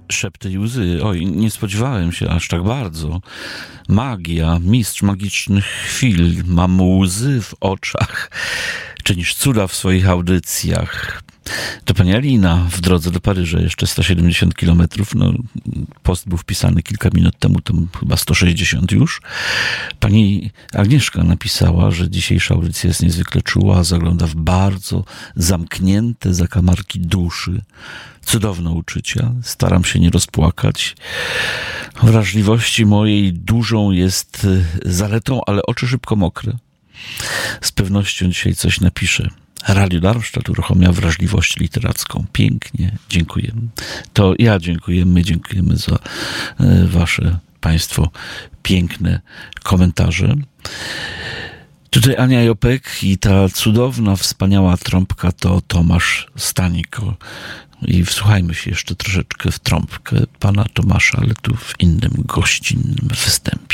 Szepty i łzy. Oj, nie spodziewałem się aż tak bardzo. Magia, mistrz magicznych chwil. Mam łzy w oczach. Czynisz cuda w swoich audycjach. To pani Alina w drodze do Paryża, jeszcze 170 kilometrów. No, post był wpisany kilka minut temu, to chyba 160 już. Pani Agnieszka napisała, że dzisiejsza audycja jest niezwykle czuła, zagląda w bardzo zamknięte zakamarki duszy. Cudowne uczucia. Staram się nie rozpłakać. Wrażliwości mojej dużą jest zaletą, ale oczy szybko mokre. Z pewnością dzisiaj coś napiszę. Radio Darmstadt uruchamia wrażliwość literacką. Pięknie, dziękujemy. To ja dziękuję, my dziękujemy za wasze, państwo, piękne komentarze. Tutaj Ania Jopek i ta cudowna, wspaniała trąbka to Tomasz Stanik. I wsłuchajmy się jeszcze troszeczkę w trąbkę pana Tomasza, ale tu w innym, gościnnym występie.